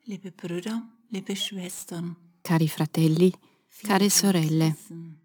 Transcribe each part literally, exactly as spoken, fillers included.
Liebe Brüder, liebe Schwestern, Cari fratelli, care viele sorelle, wissen,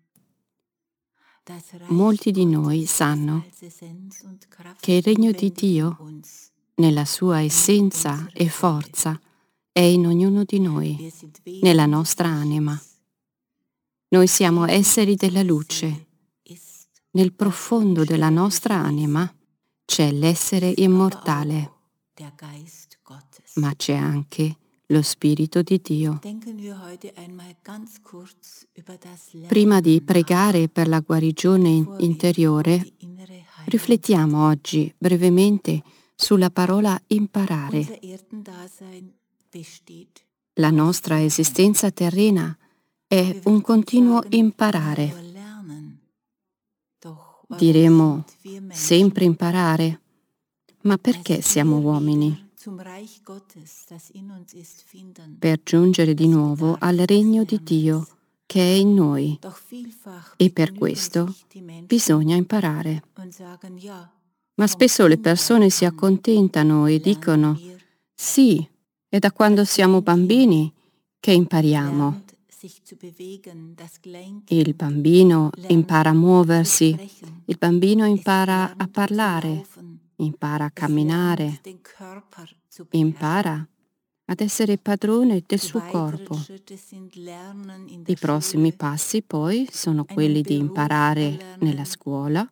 das Reich molti di noi Gottes sanno als Essenz und Kraft che il regno di inwendig in Dio, uns, nella sua essenza unserer e Seele. forza, è in ognuno di noi, Wir sind nella Wesen des nostra anima. Lichts. Noi siamo In esseri della unserer luce. Seele ist Nel das profondo della nostra unsterbliche Wesen, anima c'è l'essere ist aber immortale, auch der Geist Gottes. ma c'è anche lo Spirito di Dio. Denken wir heute einmal ganz kurz über das Prima di Lernen pregare per la guarigione in- bevor wir interiore, die innere Heilung riflettiamo oggi brevemente sulla parola imparare. Unser Erdendasein besteht La aus nostra Lernen. esistenza terrena è Wir un würden continuo sagen, immer imparare. nur lernen. Doch warum Diremo sind wir Menschen sempre imparare. Ma perché dass siamo wir uomini? wieder zum Reich Gottes, das in uns ist, finden? Per giungere di Es nuovo bedarf al des regno di Lernens. Dio che è in noi, Doch vielfach e per begnügen questo sich die Menschen bisogna imparare. und sagen, ja, Ma vom spesso le persone si Kindheit an accontentano e lernen dicono: wir. sì, è da quando siamo bambini che impariamo. Lernt sich zu bewegen, das Kleinkind Il bambino lernt impara a zu muoversi, sprechen. il bambino Es impara lernt a zu parlare, laufen. impara a Es camminare, lernt den Körper zu beherrschen. impara ad essere padrone del Die suo weiteren corpo. Schritte sind Lernen in I der prossimi Schule, passi poi sono einen quelli di Beruf imparare erlernen, nella scuola,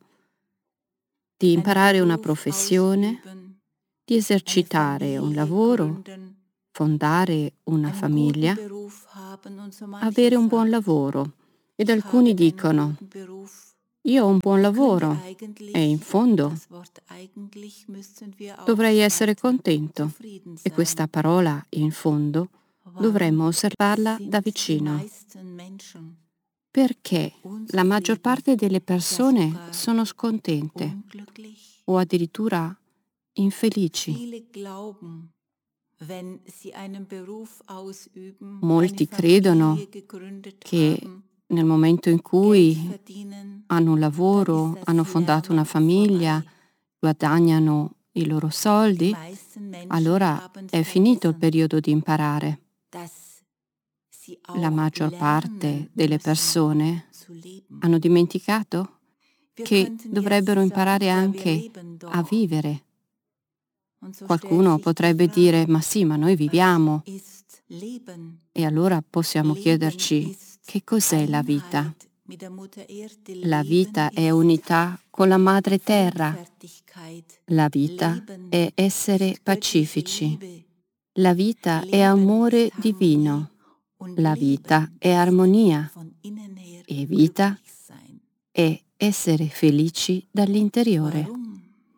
di einen imparare una Beruf professione, ausüben, di eine esercitare un Familie lavoro, gründen, fondare una einen guten famiglia, Beruf haben und so mancher avere un buon sagt, lavoro. Ed ich alcuni habe einen dicono: guten Beruf. io ho un buon Ich könnte lavoro eigentlich, e in fondo das Wort eigentlich müssten wir dovrei essere aufschalten, contento. zufrieden E sein. questa parola, in fondo, dovremmo Warum osservarla da sind die vicino. meisten Menschen Perché la maggior unzufrieden, parte delle ja persone sogar sono scontente unglücklich? o addirittura infelici. Viele glauben, wenn sie einen Beruf ausüben, eine Molti Familie credono gegründet che haben, nel momento in Geld cui verdienen, hanno un dann ist lavoro, das hanno fondato una Lernen famiglia, vorbei. guadagnano i loro Die soldi, meisten Menschen allora haben è finito il vergessen, periodo di imparare. dass sie La auch maggior parte lernen delle müssen persone zu leben. hanno dimenticato Wir che könnten dovrebbero jetzt sagen, imparare ja, wir anche leben a doch. vivere. Und so stellt Qualcuno sich die potrebbe dire: Frage, ma sì, ma noi was viviamo. ist Leben? E allora possiamo Leben chiederci: ist che cos'è la vita? Einheit mit der Mutter Erde. La Leben vita è ist unità con la madre terra. Friedfertigkeit. La vita Leben è essere ist göttliche pacifici. Liebe. La vita è Leben amore ist Harmonie divino. und La vita Leben è ist armonia. von innen her E vita glücklich sein. è essere felici dall'interiore. Warum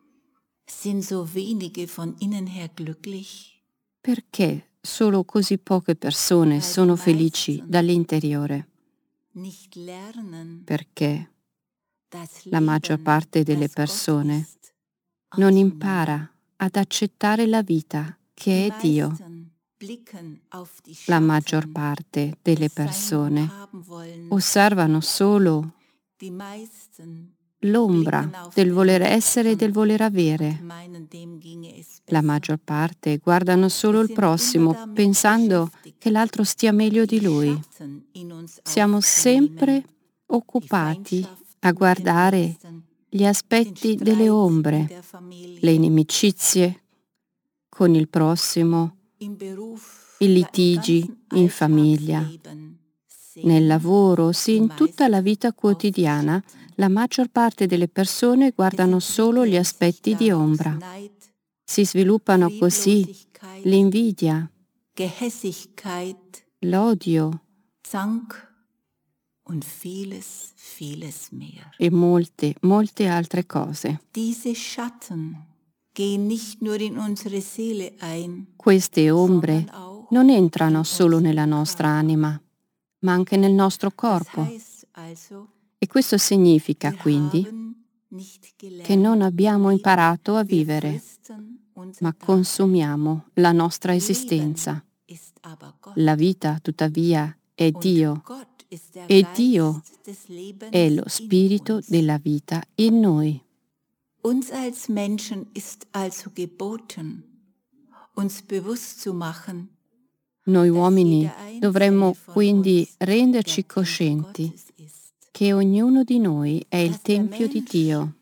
sind so wenige von innen her glücklich? Perché solo così poche persone Weil die sono felici meisten dall'interiore? nicht lernen, Perché das la maggior Leben, parte delle das Gott persone ist, non anzunehmen. impara ad accettare la vita che Die è Dio. meisten blicken auf die La maggior Schatten parte delle des Sein und persone Haben wollens. osservano solo Die meisten l'ombra blicken auf del den voler essere e del Nächsten voler und avere. meinen, dem ginge es La besser. maggior parte guardano solo Wir il sind immer prossimo damit pensando beschäftigt, che l'altro stia meglio di die lui. Schatten in uns Siamo aufzunehmen, sempre die occupati Feindschaft a mit den guardare Nächsten, gli den aspetti delle Streit in ombre, der le Familie, inimicizie con il prossimo, im Beruf, i ja im litigi ganzen in famiglia, Alltagsleben nel sehen lavoro, sì, die in tutta la meisten vita auf die quotidiana. Schatten. La maggior parte delle persone Es guardano solo gli entwickeln sich aspetti di daraus ombra. Neid, Si sviluppano così Trieblosigkeit, l'invidia, Gehässigkeit, l'odio Zank und vieles, vieles mehr. e molte, molte altre cose. Diese Schatten gehen nicht nur in unsere Seele ein, Queste ombre sondern auch non entrano in solo nella unseren nostra Körper. anima, ma anche nel nostro Das corpo. heißt also, E questo significa wir quindi haben nicht che non gelernt zu abbiamo leben. imparato a Wir vivere, fristen unser ma Dasein. consumiamo la nostra Leben esistenza. ist aber Gott. La vita, tuttavia, è Und Dio, Gott ist der e Dio Geist des Lebens è lo in spirito uns. della vita in noi. Uns als Menschen ist also geboten, uns bewusst zu machen, Noi uomini dovremmo quindi renderci coscienti che ognuno di noi è il Tempio di Dio,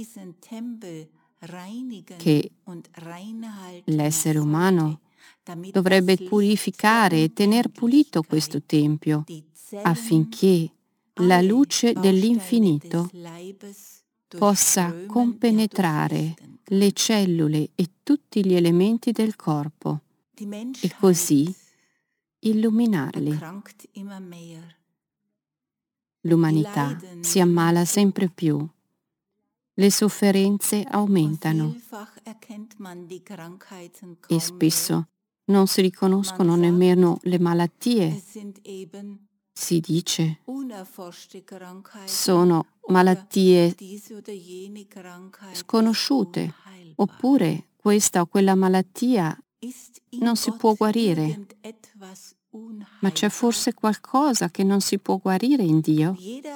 che l'essere umano dovrebbe purificare e tener pulito questo Tempio affinché la luce dell'infinito possa compenetrare le cellule e tutti gli elementi del corpo e così illuminarli. L'umanità si ammala sempre più, le sofferenze aumentano e spesso non si riconoscono nemmeno le malattie. Si dice sono malattie sconosciute, oppure questa o quella malattia non si può guarire. Ma c'è forse qualcosa che non si può guarire in Dio?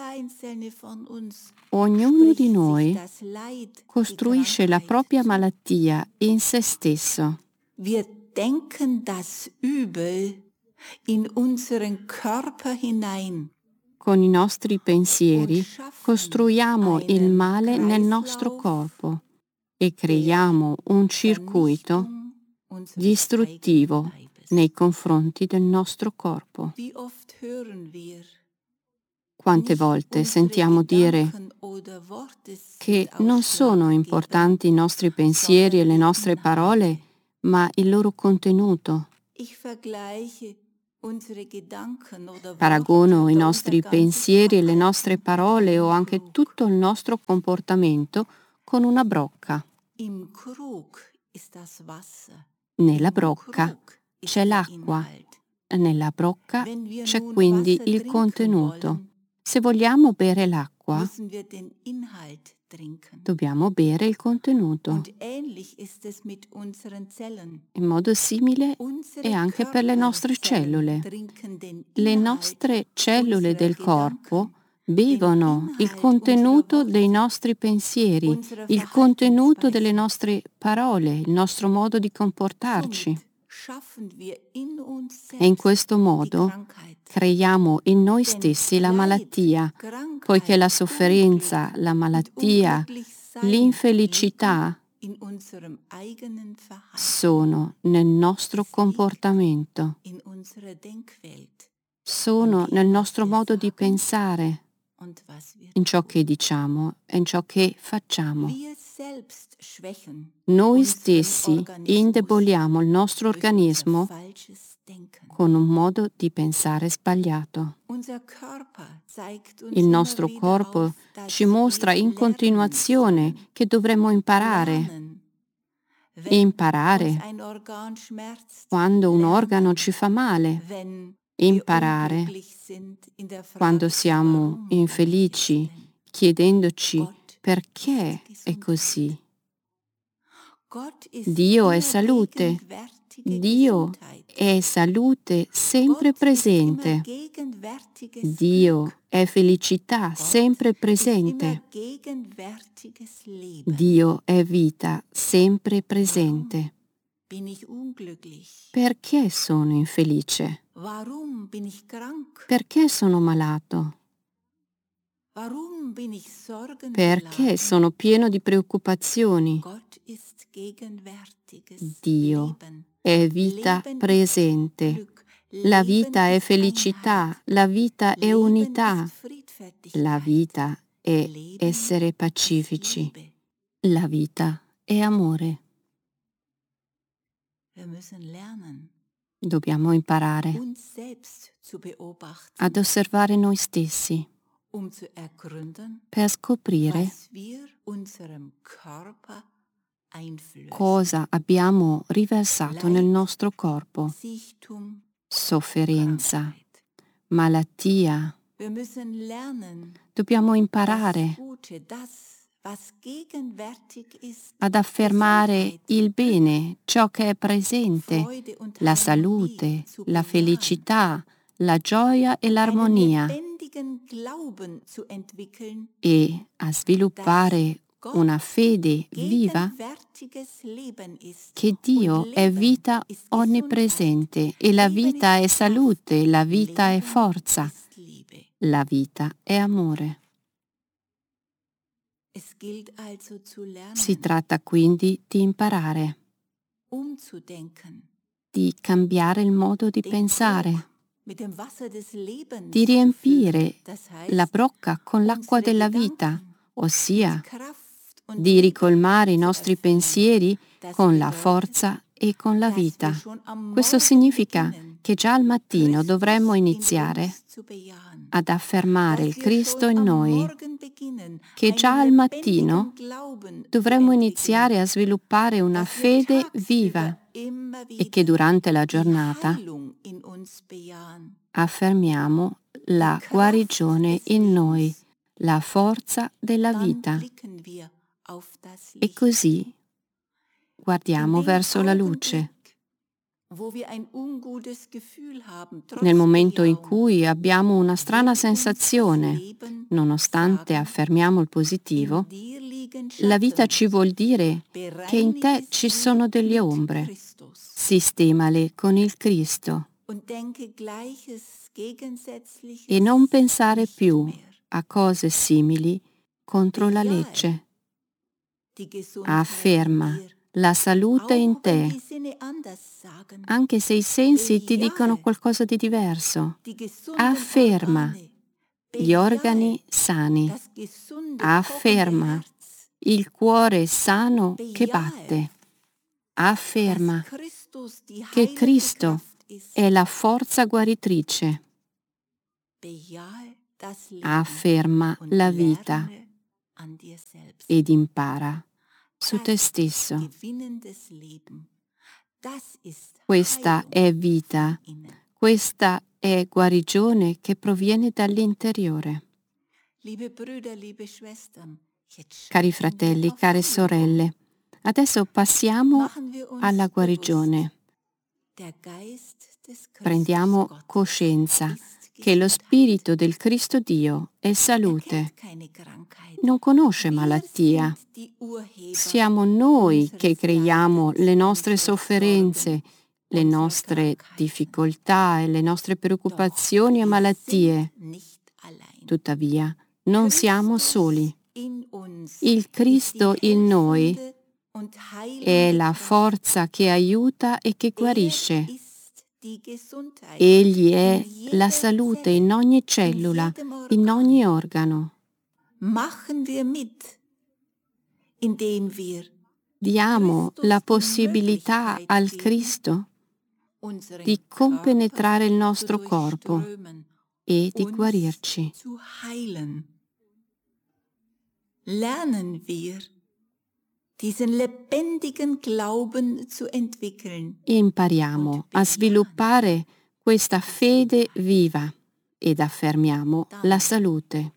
Ognuno di noi costruisce la propria malattia in se stesso. Wir denken das Übel in unseren Körper hinein. Con i nostri pensieri costruiamo il male nel nostro corpo e creiamo un circuito distruttivo nei confronti del nostro corpo. Quante volte sentiamo dire che non sono importanti i nostri pensieri e le nostre parole, ma il loro contenuto. Paragono i nostri pensieri e le nostre parole o anche tutto il nostro comportamento con una brocca. Nella brocca c'è l'acqua, nella brocca c'è quindi il contenuto. Se vogliamo bere l'acqua, dobbiamo bere il contenuto. In modo simile è anche per le nostre cellule. Le nostre cellule del corpo bevono il contenuto dei nostri pensieri, il contenuto delle nostre parole, il nostro modo di comportarci. E in questo modo creiamo in noi stessi la malattia, poiché la sofferenza, la malattia, l'infelicità sono nel nostro comportamento, sono nel nostro modo di pensare, in ciò che diciamo e in ciò che facciamo. Noi stessi indeboliamo il nostro organismo con un modo di pensare sbagliato. Il nostro corpo ci mostra in continuazione che dovremmo imparare. Imparare quando un organo ci fa male. Imparare quando siamo infelici, chiedendoci perché è così. Dio è salute. Dio è salute sempre presente. Dio è felicità sempre presente. Dio è vita sempre presente. Perché sono infelice? Perché sono malato? Perché sono pieno di preoccupazioni? Dio è vita presente. La vita è felicità, la vita è unità, la vita è essere pacifici, la vita è amore. Dobbiamo imparare ad osservare noi stessi per scoprire cosa abbiamo riversato nel nostro corpo. Sofferenza, malattia. Dobbiamo imparare ad affermare il bene, ciò che è presente, la salute, la felicità, la gioia e l'armonia, e a sviluppare una fede viva, che Dio è vita onnipresente e la vita è salute, la vita è forza, la vita è amore. Si tratta quindi di imparare, di cambiare il modo di pensare, di riempire la brocca con l'acqua della vita, ossia di ricolmare i nostri pensieri con la forza e con la vita. Questo significa che già al mattino dovremmo iniziare ad affermare il Cristo in noi, che già al mattino dovremmo iniziare a sviluppare una fede viva e che durante la giornata affermiamo la guarigione in noi, la forza della vita. E così guardiamo verso la luce. Nel momento in cui abbiamo una strana sensazione, nonostante affermiamo il positivo, la vita ci vuol dire che in te ci sono delle ombre. Sistemale con il Cristo e non pensare più a cose simili contro la legge. Afferma la salute in te, anche se i sensi ti dicono qualcosa di diverso. Afferma gli organi sani. Afferma il cuore sano che batte. Afferma che Cristo è la forza guaritrice. Afferma la vita ed impara su te stesso. Questa è vita, questa è guarigione che proviene dall'interiore. Cari fratelli, care sorelle, adesso passiamo alla guarigione. Prendiamo coscienza che lo Spirito del Cristo Dio è salute. Non conosce malattia. Siamo noi che creiamo le nostre sofferenze, le nostre difficoltà e le nostre preoccupazioni e malattie. Tuttavia, non siamo soli. Il Cristo in noi è la forza che aiuta e che guarisce. Egli è la salute in ogni cellula, in ogni organo. Diamo la possibilità al Cristo di compenetrare il nostro corpo e di guarirci. Lernen wir, diesen lebendigen Glauben zu entwickeln. Impariamo a sviluppare questa fede viva ed affermiamo la salute.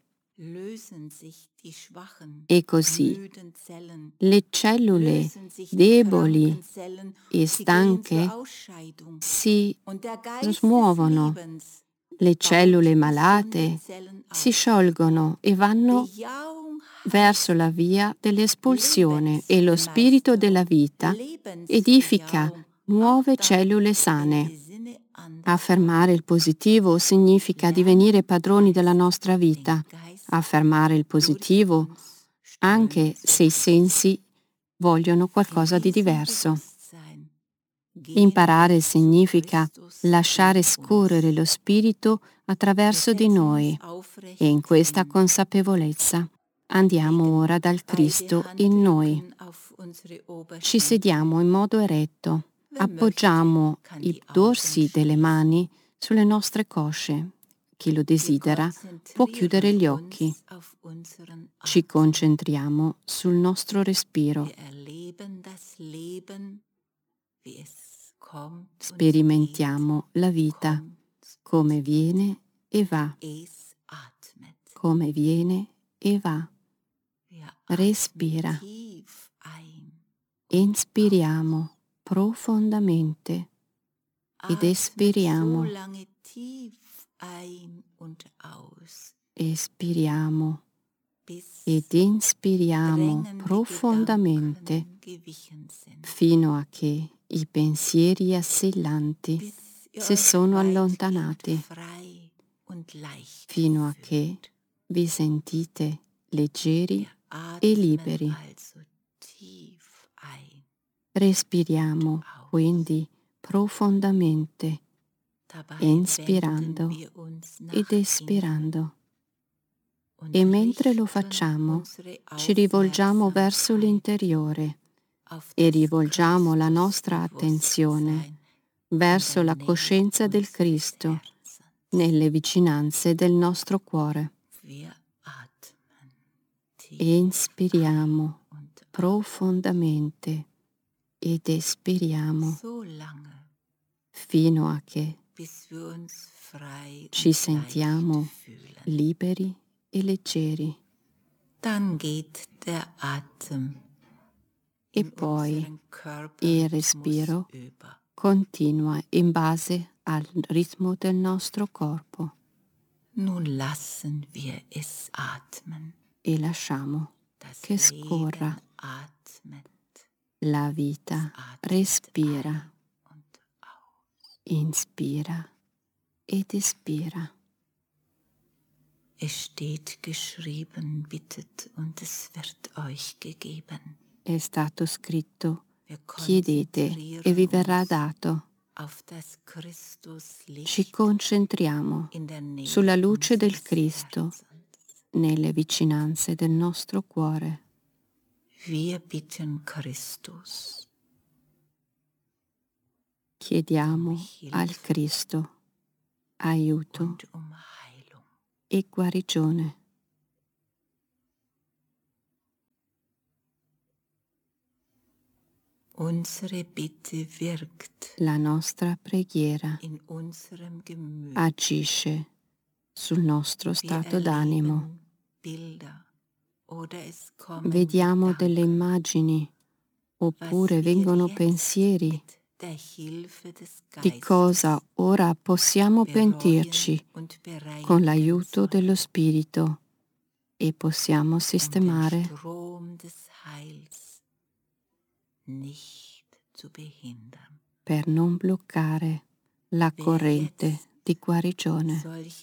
E così le cellule deboli e stanche si smuovono, le cellule malate si sciolgono e vanno verso la via dell'espulsione e lo spirito della vita edifica nuove cellule sane. Affermare il positivo significa divenire padroni della nostra vita. Affermare il positivo anche se i sensi vogliono qualcosa di diverso. Imparare significa lasciare scorrere lo spirito attraverso di noi e in questa consapevolezza andiamo ora dal Cristo in noi. Ci sediamo in modo eretto, appoggiamo i dorsi delle mani sulle nostre cosce. Chi lo desidera può chiudere gli occhi. Ci concentriamo sul nostro respiro. Sperimentiamo la vita come viene e va, come viene e va. Respira. Inspiriamo profondamente ed espiriamo. Espiriamo ed inspiriamo profondamente fino a che i pensieri assillanti si sono allontanati, fino a che vi sentite leggeri e liberi. Respiriamo quindi profondamente, inspirando ed espirando. E mentre lo facciamo, ci rivolgiamo verso l'interiore e rivolgiamo la nostra attenzione verso la coscienza del Cristo nelle vicinanze del nostro cuore. Inspiriamo profondamente ed espiriamo fino a che ci sentiamo liberi e leggeri. E poi il respiro continua in base al ritmo del nostro corpo. E lasciamo che scorra. La vita respira, inspira ed espira. Es steht geschrieben, bittet und es wird euch gegeben. È stato scritto, chiedete e vi verrà dato. Ci concentriamo sulla luce del Cristo nelle vicinanze del nostro cuore. Wir bitten Christus. Chiediamo al Cristo aiuto e guarigione. Unsere Bitte wirkt. La nostra preghiera in unserem Gemüt. Agisce sul nostro stato d'animo. Vediamo delle immagini oppure vengono pensieri di cosa ora possiamo pentirci con l'aiuto dello Spirito e possiamo sistemare per non bloccare la corrente di guarigione.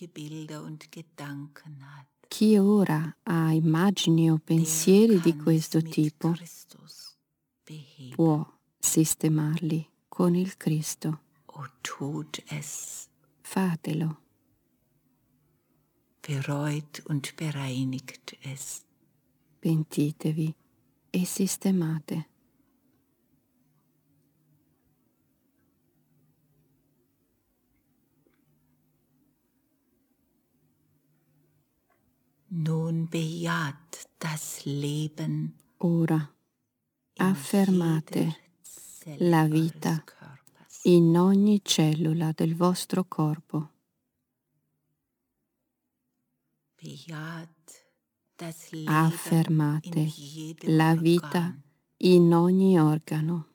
Chi ora ha immagini o pensieri di questo tipo può sistemarli con il Cristo. Fatelo. Bereut und bereinigt es. Pentitevi e sistemate. Nun bejaht das Leben. Ora affermate la vita in ogni cellula del vostro corpo. Affermate la vita in ogni organo.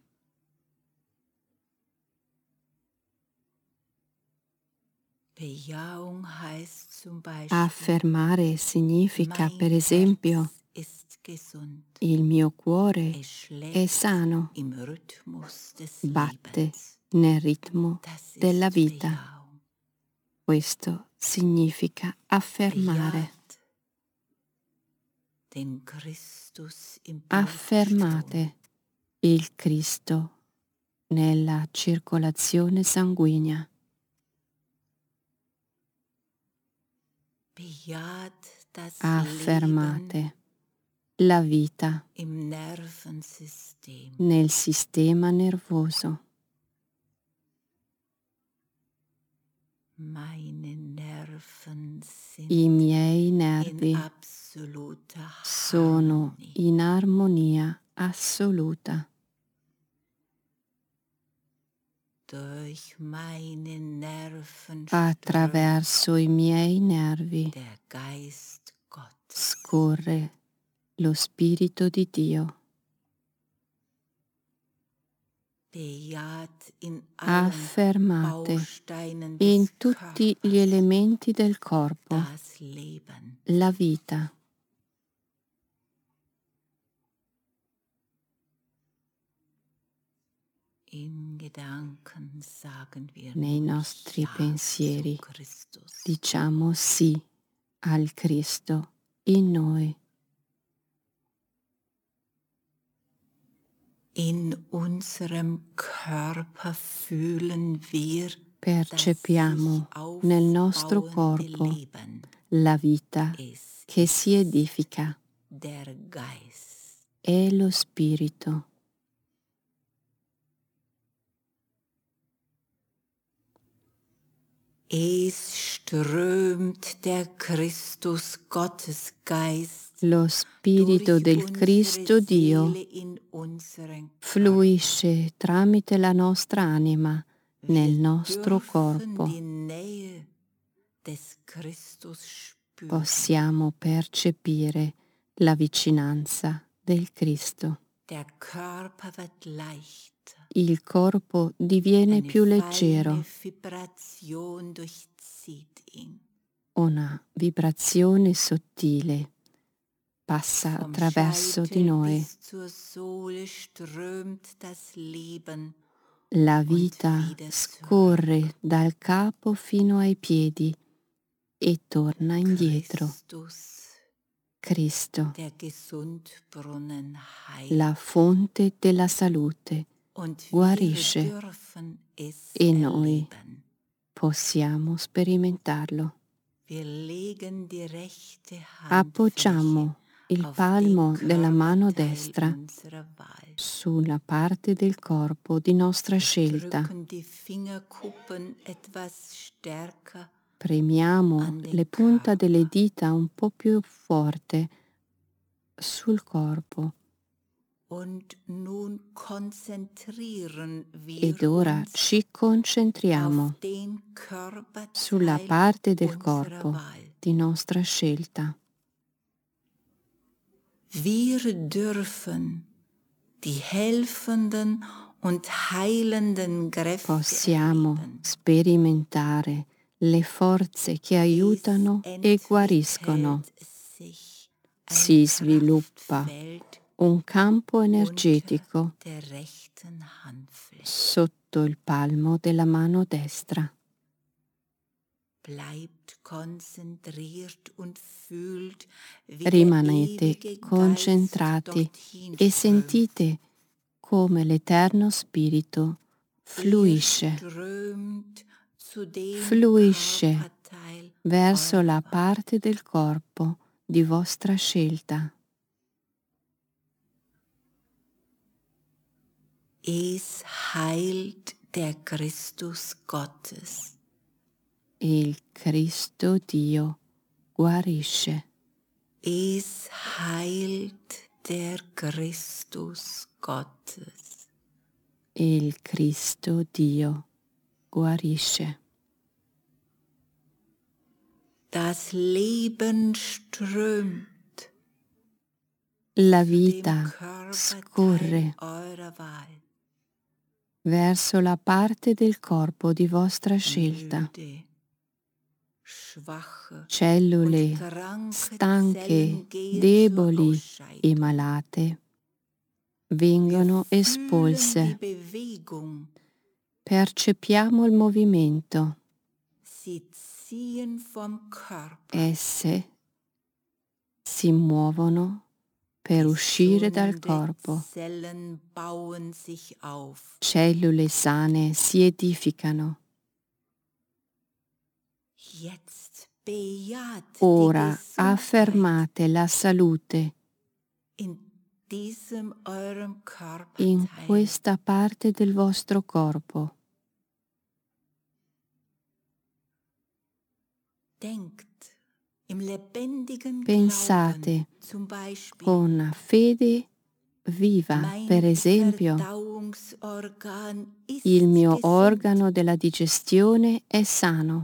Affermare significa, per esempio, il mio cuore è sano, batte nel ritmo della vita. Questo significa affermare. Affermate il Cristo nella circolazione sanguigna. Affermate la vita nel sistema nervoso. I miei nervi sono in armonia assoluta. Attraverso i miei nervi scorre lo Spirito di Dio. Affermate in tutti gli elementi del corpo la vita. Nei nostri pensieri diciamo sì al Cristo in noi. In unserem Körper fühlen wir, percepiamo nel nostro corpo la vita che si edifica. È lo Spirito. Es strömt der Christus Gottesgeist. Lo Spirito del Cristo Dio fluisce tramite la nostra anima nel nostro corpo. Possiamo percepire la vicinanza del Cristo. Il corpo diviene più leggero. Una vibrazione sottile passa attraverso di noi. La vita scorre dal capo fino ai piedi e torna indietro. Cristo, la fonte della salute, guarisce e noi possiamo sperimentarlo. Appoggiamo il palmo della mano destra sulla parte del corpo di nostra scelta. Premiamo le punte delle dita un po' più forte sul corpo. Ed ora ci concentriamo sulla parte del corpo di nostra scelta. Wir dürfen die helfenden und heilenden Kräfte Possiamo sperimentare le forze che aiutano e guariscono. Si sviluppa un campo energetico sotto il palmo della mano destra. Rimanete concentrati e sentite come l'Eterno Spirito fluisce, fluisce verso la parte del corpo di vostra scelta. Es heilt der Christus Gottes. Il Cristo Dio guarisce. Es heilt der Christus Gottes. Il Cristo Dio guarisce. Das Leben strömt. La vita scorre verso la parte del corpo di vostra scelta. Cellule stanche, deboli e malate vengono espulse. Percepiamo il movimento. Esse si muovono per uscire dal corpo. Cellule sane si edificano. Ora affermate la salute in questa parte del vostro corpo. Pensate con fede viva, per esempio, il mio organo della digestione è sano.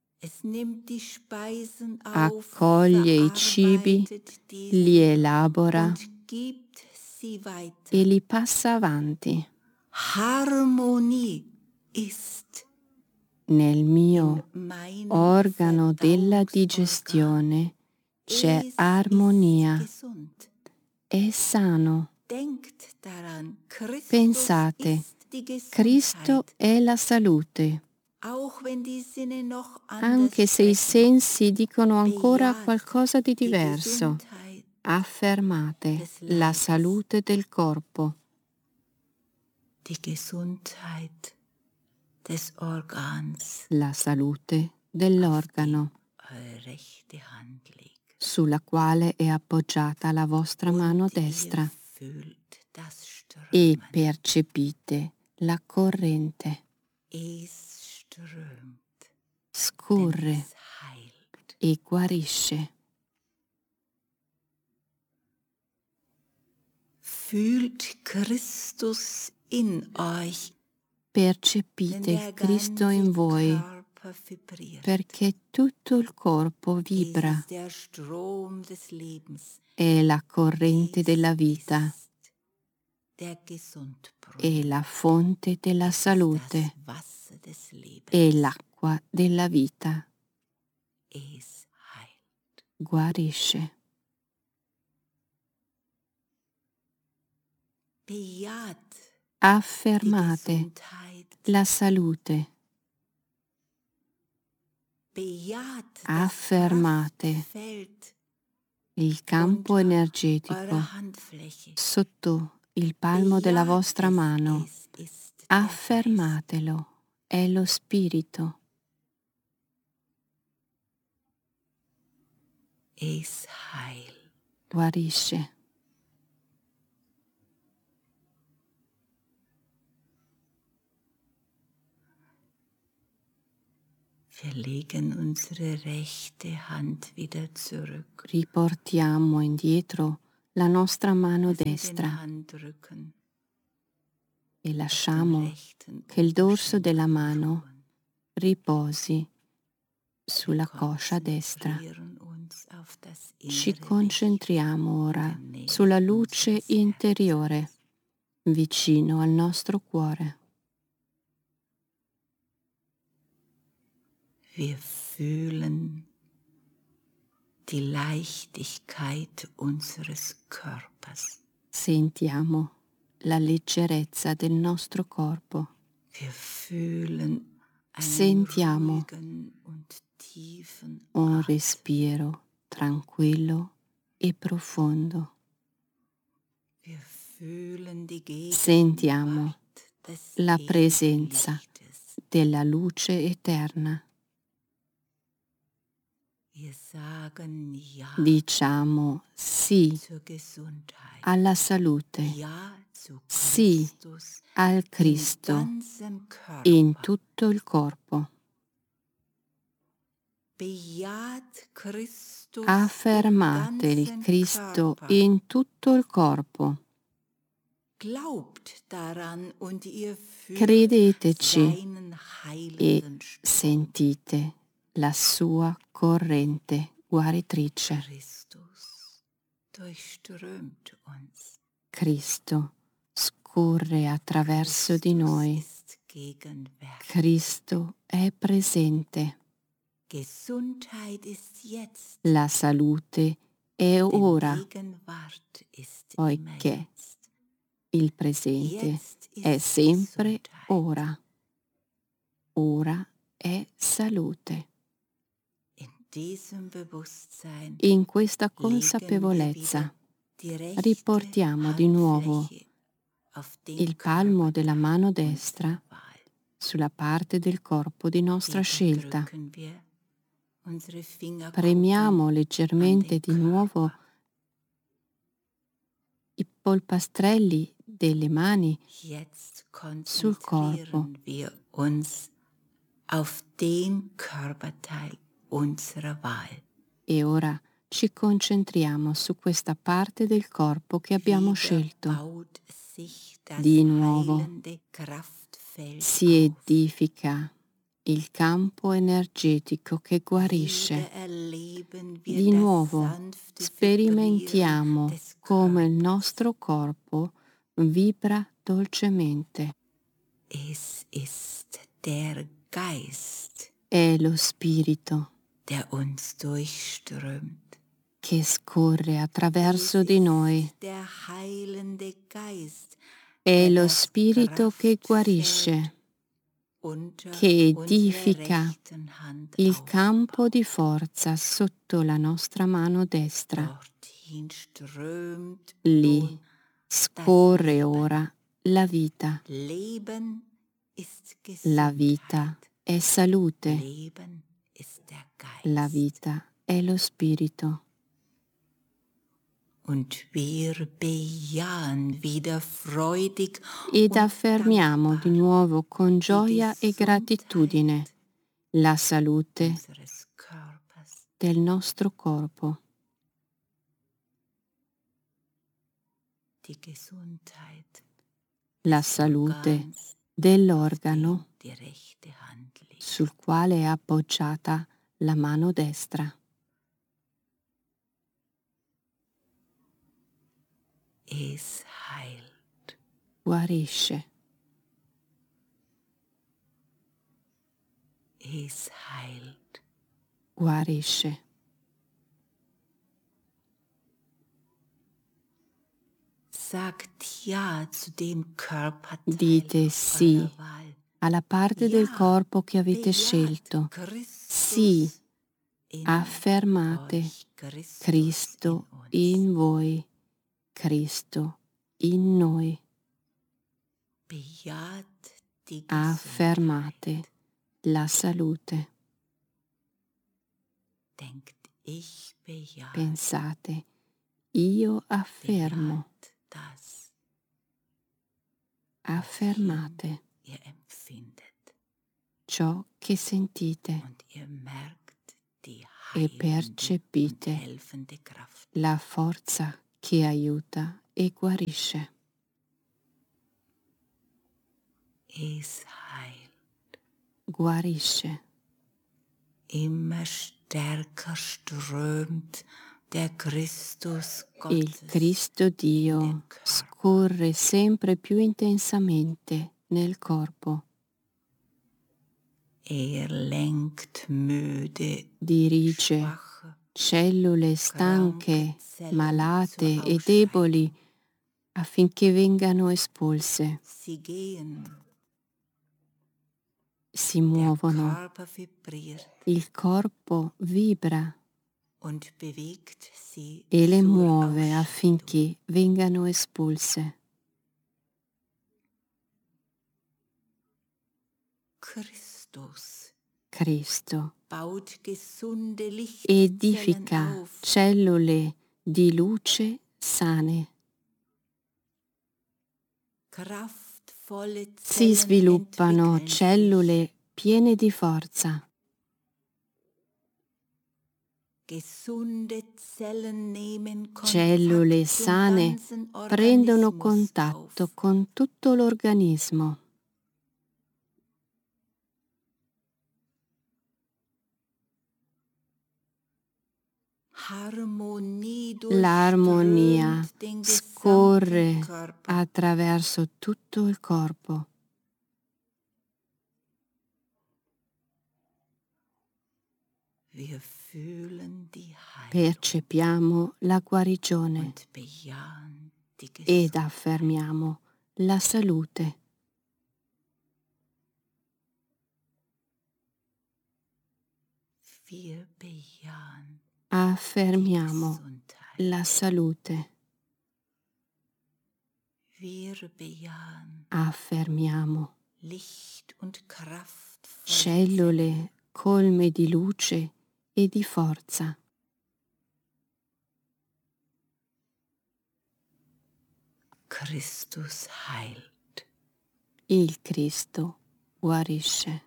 Accoglie i cibi, li elabora e li passa avanti. Nel mio organo della digestione c'è armonia, è sano. Pensate Cristo è la salute. Anche se i sensi dicono ancora qualcosa di diverso, affermate la salute del corpo. La salute dell'organo sulla quale è appoggiata la vostra mano destra e percepite la corrente. Scorre e guarisce. Fühlt Christus in euch. Percepite Cristo in voi, perché tutto il corpo vibra. È la corrente della vita, è la fonte della salute, è l'acqua della vita. Guarisce. Affermate la salute. Affermate il campo energetico sotto il palmo della vostra mano. Affermatelo, è lo spirito. Guarisce. Wir legen unsere rechte Hand wieder zurück. Riportiamo indietro la nostra mano destra e lasciamo che il dorso della mano riposi sulla coscia destra. Ci concentriamo ora sulla luce interiore, vicino al nostro cuore. Wir fühlen die Leichtigkeit unseres Körpers. Sentiamo la leggerezza del nostro corpo. Wir fühlen Sentiamo un respiro tranquillo e profondo. Sentiamo la presenza della luce eterna. Diciamo sì alla salute, sì al Cristo in tutto il corpo. Affermate il Cristo in tutto il corpo. Credeteci e sentite la sua corrente guaritrice. Cristo scorre attraverso di noi. Cristo è presente. La salute è ora, poiché il presente è sempre ora. Ora è salute. In questa consapevolezza riportiamo di nuovo il palmo della mano destra sulla parte del corpo di nostra scelta. Premiamo leggermente di nuovo i polpastrelli delle mani sul corpo. E ora ci concentriamo su questa parte del corpo che abbiamo scelto. Di nuovo si edifica il campo energetico che guarisce. Di nuovo sperimentiamo come il nostro corpo vibra dolcemente. È lo spirito der uns durchströmt. Che scorre attraverso di noi. Der heilende Geist, È lo Spirito che guarisce, che edifica il campo di forza sotto la nostra mano destra. Lì scorre ora la vita. La vita è salute. La vita è lo Spirito. Ed affermiamo di nuovo con gioia e gratitudine la salute del nostro corpo, la salute dell'organo sul quale è appoggiata la mano destra. Es heilt. Guarisce. Es heilt. Guarisce. Sagt ja zu dem Körperteil Dite sì alla parte del corpo che avete scelto. Sì, affermate Cristo in voi. Cristo in noi. Affermate la salute. Pensate, io affermo. Affermate ciò che sentite e percepite la forza che aiuta e guarisce. Es heilt. Guarisce. Immer stärker strömt der Christus Gottes. Il Cristo Dio scorre sempre più intensamente nel corpo. Er lenkt müde, dirige cellule stanche, malate e deboli affinché vengano espulse. Si muovono, il corpo vibra e le muove affinché vengano espulse. Cristo edifica cellule di luce sane. Si sviluppano cellule piene di forza. Cellule sane prendono contatto con tutto l'organismo. L'armonia scorre attraverso tutto il corpo. Percepiamo la guarigione ed affermiamo la salute. Affermiamo la salute. Affermiamo cellule colme di luce e di forza. Christus heilt. Il Cristo guarisce.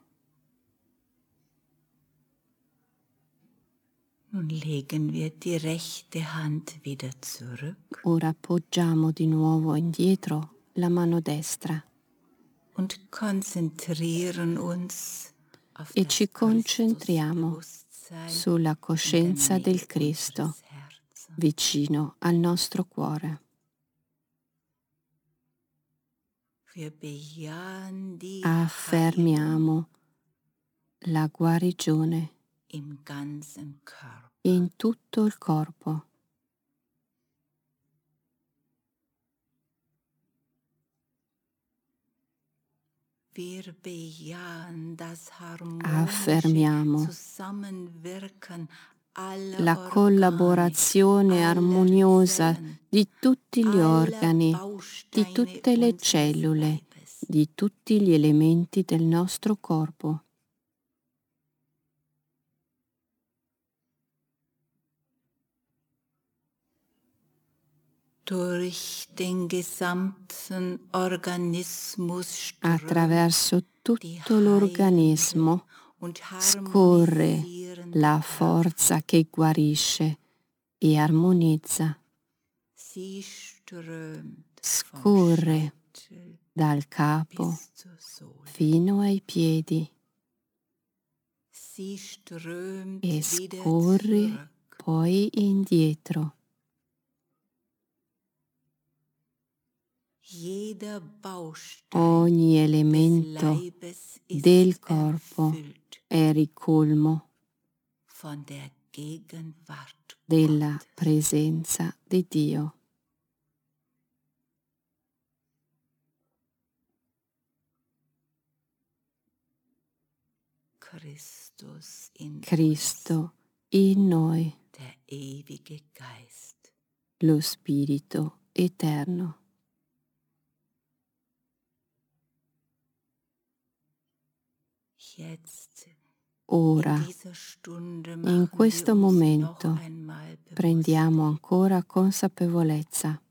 Nun legen wir die rechte Hand wieder zurück. Ora appoggiamo di nuovo indietro la mano destra und konzentrieren uns auf e das ci concentriamo sulla coscienza del Cristo vicino al nostro cuore. Affermiamo la guarigione in tutto il corpo. Affermiamo la collaborazione armoniosa di tutti gli organi, di tutte le cellule, di tutti gli elementi del nostro corpo. Attraverso tutto l'organismo scorre la forza che guarisce e armonizza. Scorre dal capo fino ai piedi e scorre poi indietro. Ogni elemento del corpo è ricolmo della presenza di Dio. Cristo in noi, lo Spirito eterno. Ora, in questo momento, prendiamo ancora consapevolezza.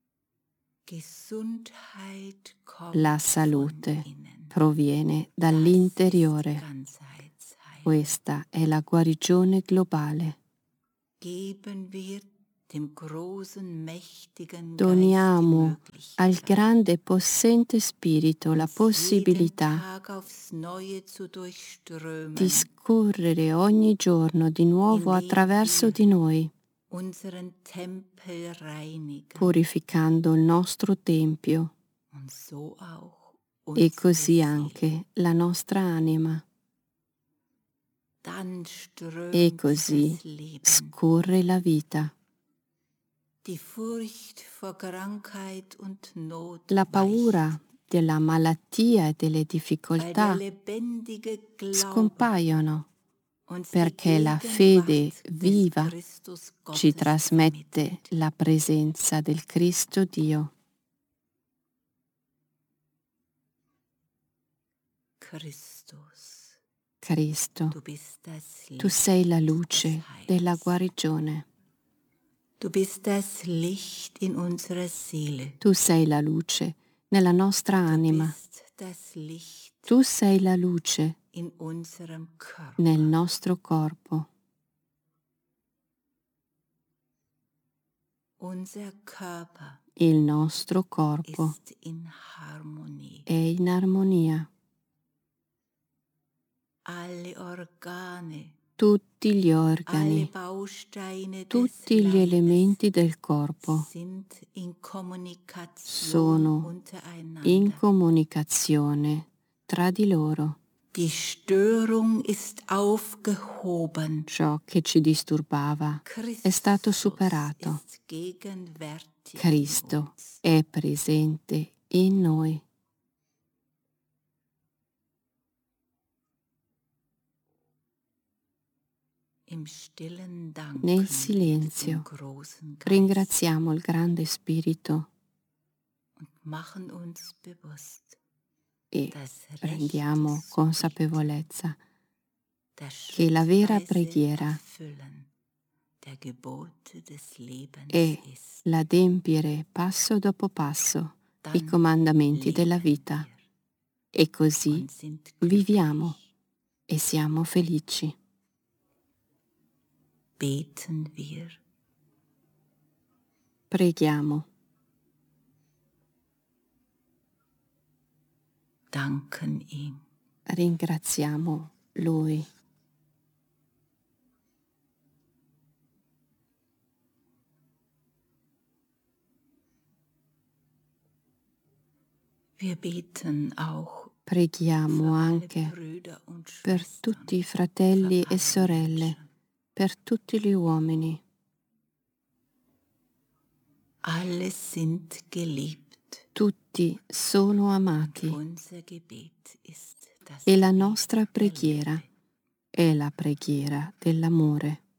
La salute proviene dall'interiore. Questa è la guarigione globale. Doniamo al grande e possente Spirito la possibilità di scorrere ogni giorno di nuovo attraverso di noi, purificando il nostro Tempio e così anche la nostra anima. E così scorre la vita. La paura della malattia e delle difficoltà scompaiono perché la fede viva ci trasmette la presenza del Cristo Dio. Cristo, tu sei la luce della guarigione. Tu sei la luce nella nostra anima. Tu sei la luce nel nostro corpo. Il nostro corpo è in armonia. Tutti gli organi, tutti gli elementi del corpo sono in comunicazione tra di loro. Ciò che ci disturbava è stato superato. Cristo è presente in noi. Nel silenzio ringraziamo il grande Spirito e prendiamo consapevolezza che la vera preghiera è l'adempiere passo dopo passo i comandamenti della vita e così viviamo e siamo felici. Preghiamo. Ringraziamo Lui. Preghiamo anche per tutti i fratelli e sorelle, per tutti gli uomini. Tutti sono amati e la nostra preghiera è la preghiera dell'amore.